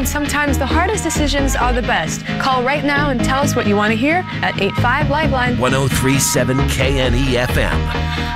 and sometimes the hardest decisions are the best. Call right now and tell us what you want to hear at 85 Lifeline. 1037 KNE FM.